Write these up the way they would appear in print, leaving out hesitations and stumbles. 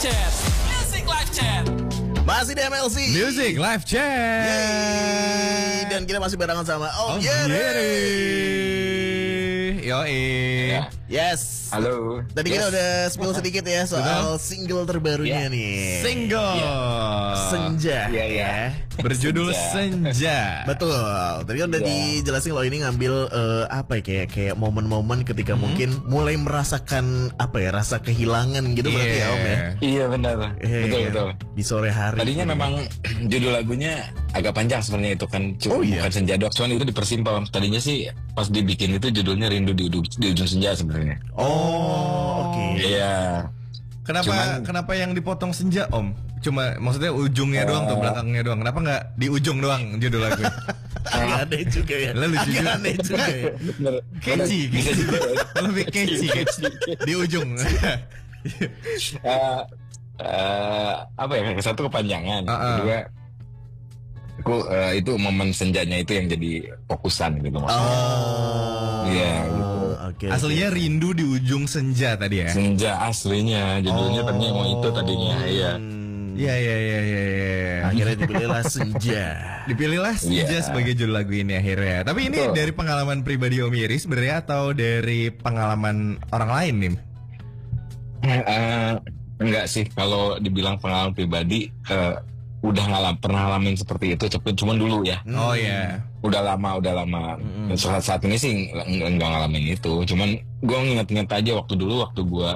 Chat. Music Live Chat. Masih di MLC Music Live Chat. Yeay. Dan kita masih barengan sama Om Yeri. Yoi. Yes. Halo. Tadi kita udah spill sedikit ya soal single terbarunya nih. Single Senja. Iya, iya. Berjudul Senja. Betul. Tadi kan udah dijelasin lo ini ngambil apa ya kayak momen-momen ketika mungkin mulai merasakan apa ya rasa kehilangan gitu berarti ya Om ya. Iya benar. Betul. Di sore hari. Tadinya memang judul lagunya agak panjang sebenarnya itu kan. Bukan Senja doang, cuman itu dipersimpel. Tadinya sih pas dibikin itu judulnya Rindu di Ujung Senja sebenarnya. Oh, oke. Iya. Kenapa yang dipotong senja Om? Cuma maksudnya ujungnya doang atau belakangnya doang. Kenapa nggak di ujung doang judul lagu? Agak aneh juga ya. Agak aneh juga ya. Bener. Catchy. Bisa juga. Lebih catchy. Di ujung. Apa ya? Satu kepanjangan. Kedua itu momen senjanya itu yang jadi fokusan gitu maksudnya. Iya gitu. Okay, Aslinya Rindu di Ujung Senja tadi ya. Senja aslinya judulnya tadinya mau itu tadinya iya. Iya. Akhirnya dipilihlah Senja. Dipilihlah Senja sebagai judul lagu ini akhirnya. Tapi ini dari pengalaman pribadi Om Yeri sebenarnya atau dari pengalaman orang lain nih? Enggak sih, kalau dibilang pengalaman pribadi udah pernah ngalamin seperti itu, cuman dulu ya. Oh iya. Udah lama. Saat ini sih enggak ngalamin itu, cuman gue nginget-nginget aja waktu gue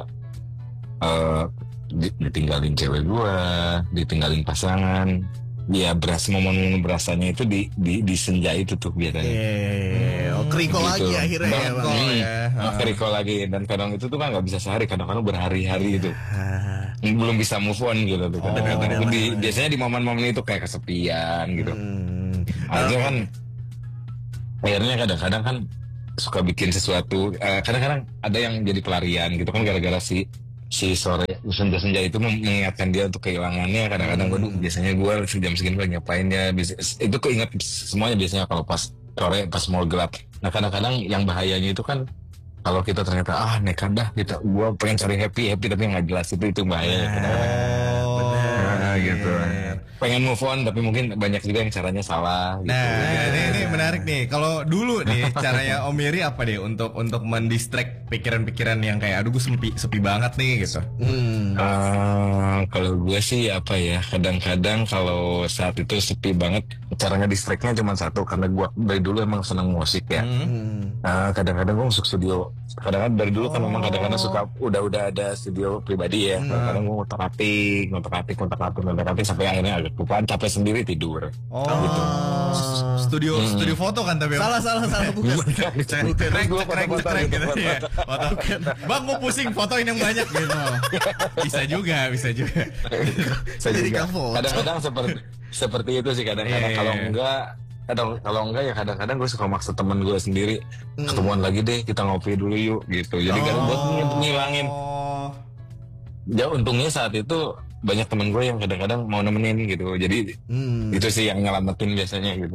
ditinggalin cewek gue, ditinggalin pasangan. Ya momen berasanya itu di senja itu tuh biasanya. Keriko gitu. lagi akhirnya ya Bang. Keriko lagi, dan kadang itu tuh kan nggak bisa sehari, kadang-kadang berhari-hari itu. Belum bisa move on gitu tuh. Kadang-kadang biasanya di momen-momen itu kayak kesepian gitu. Akhirnya kan akhirnya kadang-kadang kan suka bikin sesuatu. Kadang-kadang ada yang jadi pelarian gitu kan gara-gara si sore senja itu mengingatkan dia untuk kehilangannya. Kadang-kadang biasanya gue jam segini lagi ngapain ya. Itu keinget semuanya biasanya kalau pas sore pas mau gelap. Nah kadang-kadang yang bahayanya itu kan kalau kita ternyata nekat dah kita, gue pengen cari happy tapi nggak jelas, itu bahaya. Benar gitu. Pengen move on tapi mungkin banyak juga yang caranya salah gitu. Nah ini menarik nih. Kalau dulu nih caranya Om Yeri apa deh untuk mendistract pikiran-pikiran yang kayak aduh gue sepi banget nih gitu. Kalau gue sih apa ya, kadang-kadang kalau saat itu sepi banget, caranya distractnya cuma satu, karena gue dari dulu emang senang musik ya. Kadang-kadang gue masuk studio. Kadang-kadang dari dulu kan memang kadang-kadang suka udah ada studio pribadi ya. Kadang-kadang gue ngotak-atik sampai akhirnya agak kelupaan, capek sendiri tidur. Gitu. Studio foto kan tapi Salah bukan. Cekrek gitu ya. Bang gue pusing fotoin yang banyak gitu. Bisa juga. Saya jadi kamu. Kadang-kadang seperti itu sih kadang-kadang. Kalau enggak ya kadang-kadang gue suka maksa temen gue sendiri, ketemuan lagi deh, kita ngopi dulu yuk gitu. Jadi kadang buat ngilangin. Ya untungnya saat itu banyak temen gue yang kadang-kadang mau nemenin gitu. Jadi itu sih yang nyelamatin biasanya gitu.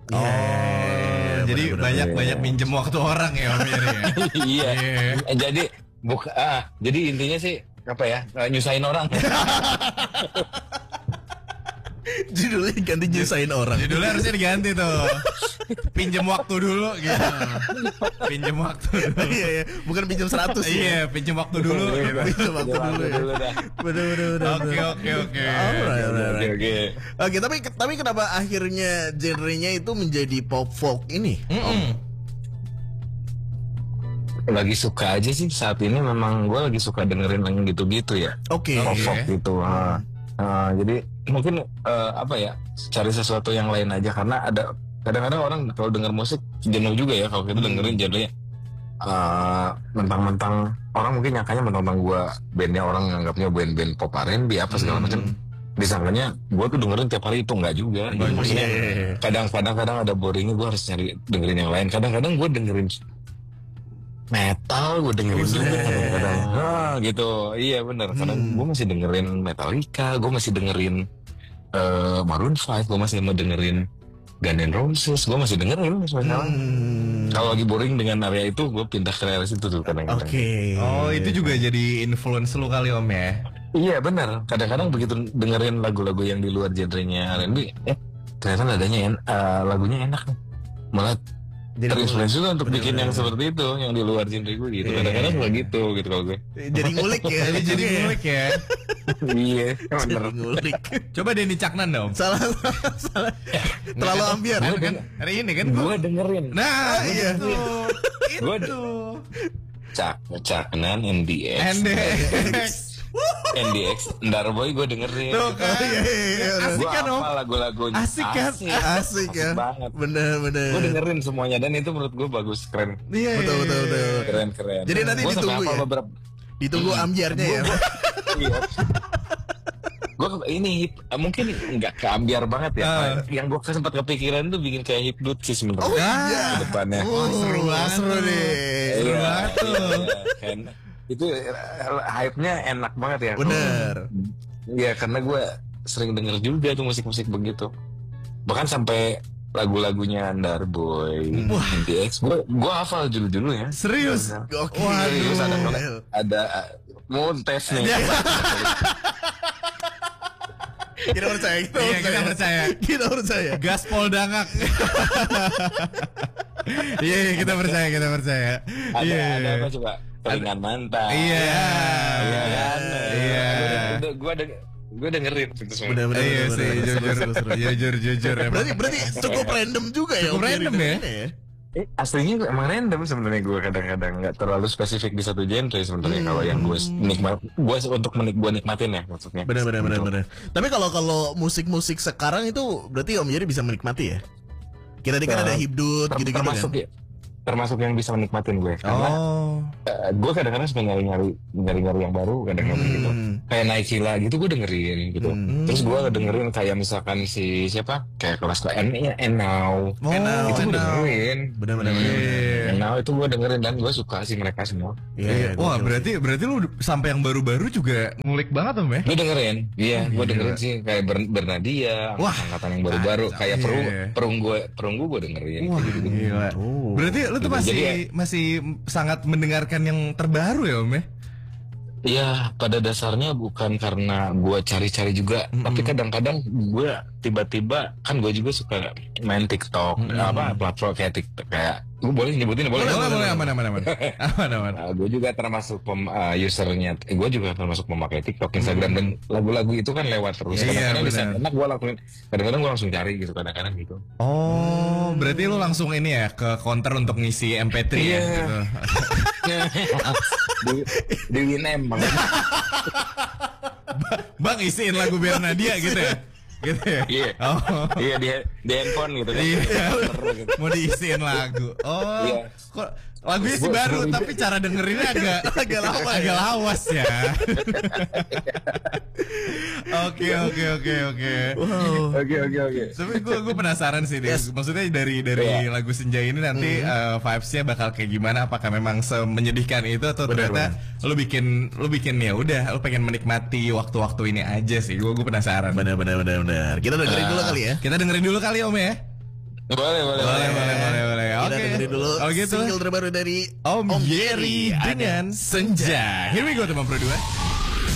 Jadi banyak minjem waktu orang ya Om Yeri ya. Iya. Jadi intinya sih apa ya, nyusahin orang. Judulnya diganti nyusahin orang. Judulnya harusnya diganti tuh. Pinjem waktu dulu gitu. Pinjem waktu dulu. Iya. Bukan pinjem 100 ya. Iya, pinjem waktu dulu gitu. Pinjem waktu dulu ya. Bener. Oke, tapi kenapa akhirnya genrenya itu menjadi pop folk ini? Lagi suka aja sih saat ini, memang gue lagi suka dengerin yang gitu-gitu ya. Oke. Pop folk gitu. Jadi mungkin apa ya, cari sesuatu yang lain aja, karena ada kadang-kadang orang kalau denger musik jenuh juga ya kalau kita dengerin genrenya mentang-mentang orang mungkin nyangkanya mentang-mentang gue bandnya, orang nganggapnya band pop R&B apa segala macam, disangkanya gue tuh dengerin tiap hari, itu nggak juga. Maksudnya kadang-kadang ada boringnya, gue harus nyari dengerin yang lain. Kadang-kadang gue dengerin metal, gue dengerin juga kadang-kadang. Gitu. Iya benar. Kadang gue masih dengerin Metallica, gue masih dengerin Maroon 5, gue masih mau dengerin Guns N' Roses, gue masih dengerin Kalau lagi boring dengan area itu, gue pindah ke area situ tuh kadang-kadang. Oke. Oh itu juga jadi influence lu kali Om ya? Iya benar. Kadang-kadang begitu dengerin lagu-lagu yang di luar genrenya R&B, ternyata nadanya lagunya enak nih. Malah Jadi terinspirasi juga untuk bener, bikin bener, yang bener. seperti itu, yang di luar genre gue gitu. Iya. Kadang-kadang suka gitu kalau gue. Jadi ngulik ya. Jadi ngulik ya. Iya, Jadi bener. ngulik. Coba Denny Caknan dong. Salah. Terlalu ambiar. Kan hari ini kan Gue dengerin. Nah, iya. Gue Caknan, NDX, NDX, Ndarboy gue dengerin. Tuh kan. Iya. Asik Gue kan Om? hafal lagu-lagunya. Asik kan? Asik ya. banget. Bener. Gue dengerin semuanya dan itu menurut gue bagus, keren. Iya, Betul. Keren. Jadi nanti Gua sampai ditunggu hafal ya? beberapa. Ditunggu ambiarnya ya. Iya. Gue ini mungkin nggak keambiar banget ya. Yang gue sempat kepikiran tuh bikin kayak hipnot sih sebenarnya. Iya. Ke depannya. seru banget. Seru nih. Seru banget tuh. Iya. Itu hype-nya enak banget ya. Bener. Iya, karena gue sering denger juga tuh musik-musik begitu. Bahkan sampai lagu-lagunya Ndarboy, NDX, gue hafal judul-judulnya. Serius? Oke. Serius, ada mau tes nih. Kita percaya. Iya, kita percaya. Kita percaya. Gaspol Dangak. Iya, kita percaya. Ada apa coba? Telingan mantan. Iya. Iya. Gue dengerin itu semua. Bener. Iya sih, jujur. Berarti cukup random juga ya. Cukup Om random Jerry ya? ini Aslinya emang random sebenarnya gue kadang-kadang nggak terlalu spesifik di satu genre sebenarnya kalau yang gue nikmatin ya maksudnya. Bener. Tapi kalau musik-musik sekarang itu berarti Om Jerry bisa menikmati ya? Kita kan ada hibdut gitu-gitu termasuk kan? ya, termasuk yang bisa menikmatin gue karena gue kadang-kadang suka nyari yang baru kadang-kadang gitu kayak Naikila gitu gue dengerin gitu terus gue dengerin kayak misalkan si siapa kayak kelas Enau itu gue dengerin Bener. Enau itu gue dengerin dan gue suka sih mereka semua. Iya. Wah, berarti lu sampai yang baru-baru juga ngulik banget Om ya? Gue dengerin, gue dengerin sih kayak Bernadia, angkatan yang baru-baru kayak Perunggu gue dengerin. Wah, gitu. gila. Berarti lu tuh masih sangat mendengarkan yang terbaru ya Om ya? Iya, pada dasarnya bukan karena gue cari-cari juga, tapi kadang-kadang gue tiba-tiba kan gue juga suka main TikTok, platform kayak TikTok kayak gue boleh nyebutin boleh aman. Gue juga termasuk usernya, gue juga termasuk pemakai TikTok, Instagram dan lagu-lagu itu kan lewat terus. Iya, Kadang-kadang bisa benar. enak gue lakuin, kadang-kadang gue langsung cari gitu, kadang-kadang gitu. Oh, berarti lu langsung ini ya ke counter untuk ngisi MP3 ya? Iya. Gitu. di Winem bang. Bang isiin lagu Bernadia gitu ya? Gitu ya? Iya. Oh. Iya di handphone gitu kan. Iya. Gitu. Mau diisiin lagu. Oh. Iya. Kok lagunya sih baru tapi cara dengerinnya agak lawas ya. Oke. Oke. Tapi gue penasaran sih deh. Maksudnya dari lagu Senja ini nanti vibes-nya bakal kayak gimana? Apakah memang semenyedihkan itu atau ternyata lu bikin ya udah lu pengen menikmati waktu-waktu ini aja sih. Gue penasaran. Bener. Kita dengerin dulu kali ya. Kita dengerin dulu kali Om ya. Boleh. Kita Oke. dengerin dulu Kalau gitu single terbaru dari Om Jerry dengan Senja. Here we go teman Pro 2.